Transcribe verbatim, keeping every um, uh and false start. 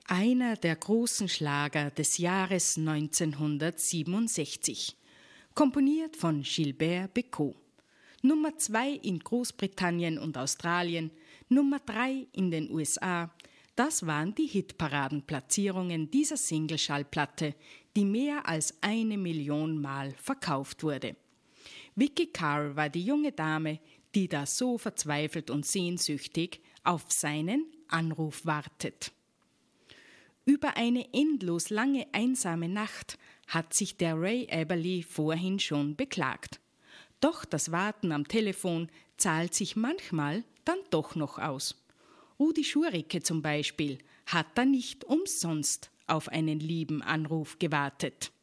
Einer der großen Schlager des Jahres neunzehnhundertsiebenundsechzig, komponiert von Gilbert Bécaud. Nummer zwei in Großbritannien und Australien, Nummer drei in den U S A. Das waren die Hitparadenplatzierungen dieser Singleschallplatte, die mehr als eine Million Mal verkauft wurde. Vicky Carr war die junge Dame, die da so verzweifelt und sehnsüchtig auf seinen Anruf wartet. Über eine endlos lange einsame Nacht hat sich der Ray Eberly vorhin schon beklagt. Doch das Warten am Telefon zahlt sich manchmal dann doch noch aus. Rudi Schurike zum Beispiel hat da nicht umsonst auf einen lieben Anruf gewartet.